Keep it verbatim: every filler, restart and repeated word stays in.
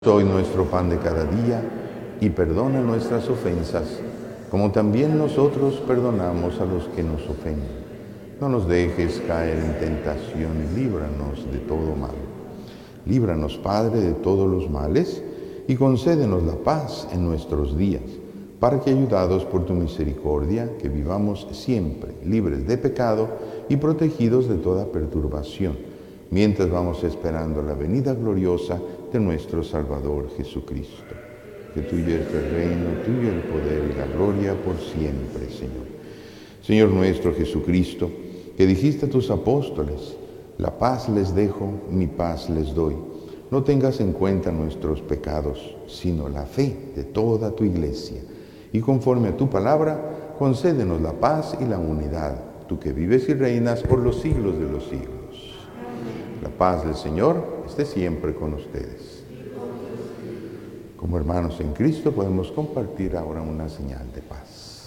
Hoy nuestro pan de cada día, y perdona nuestras ofensas, como también nosotros perdonamos a los que nos ofenden. No nos dejes caer en tentación y líbranos de todo mal. Líbranos, Padre, de todos los males, y concédenos la paz en nuestros días, para que, ayudados por tu misericordia, que vivamos siempre libres de pecado y protegidos de toda perturbación, mientras vamos esperando la venida gloriosa de nuestro Salvador Jesucristo. Que tuyo es el reino, tuyo el poder y la gloria por siempre, Señor. Señor nuestro Jesucristo, que dijiste a tus apóstoles, la paz les dejo, mi paz les doy. No tengas en cuenta nuestros pecados, sino la fe de toda tu iglesia. Y conforme a tu palabra, concédenos la paz y la unidad, tú que vives y reinas por los siglos de los siglos. La paz del Señor esté siempre con ustedes. Como hermanos en Cristo podemos compartir ahora una señal de paz.